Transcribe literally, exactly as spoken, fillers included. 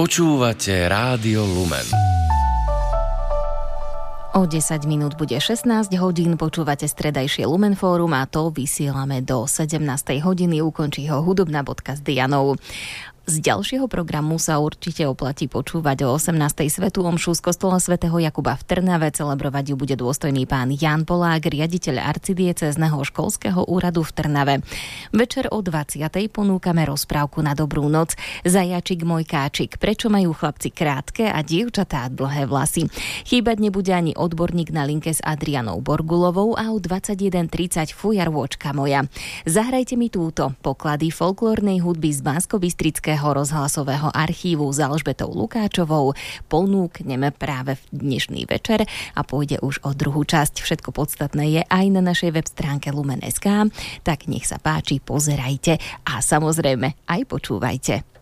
Počúvate Rádio Lumen. O desať minút bude šestnásť hodín, počúvate stredajšie Lumen Fórum a to vysielame do sedemnástej hodiny, ukončí ho hudobná bodka s Dianou. Z ďalšieho programu sa určite oplatí počúvať o osemnástej svätú omšu z kostola svätého Jakuba v Trnave. Celebrovať ju bude dôstojný pán Ján Polák, riaditeľ arcidiecézneho školského úradu v Trnave. Večer o dvadsiatej ponúkame rozprávku Na dobrú noc Zajačik môj káčik. Prečo majú chlapci krátke a dievčatá dlhé vlasy? Chýbať nebude ani odborník na linke s Adrianou Borgulovou a o dvadsaťjeden tridsať fujarôčka moja. Zahrajte mi túto poklady folklórnej hudby z Banskobystrického rozhlasového archívu s Alžbetou Lukáčovou ponúkneme práve v dnešný večer a pôjde už o druhú časť. Všetko podstatné je aj na našej web stránke lumen bodka es ká, tak nech sa páči, pozerajte a samozrejme aj počúvajte.